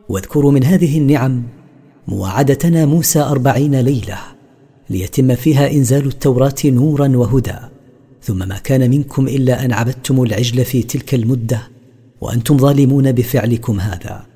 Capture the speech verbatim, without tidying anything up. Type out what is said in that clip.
واذكروا من هذه النعم مواعدتنا موسى أربعين ليلة ليتم فيها إنزال التوراة نورا وهدى، ثم ما كان منكم إلا أن عبدتم العجل في تلك المدة وأنتم ظالمون بفعلكم هذا.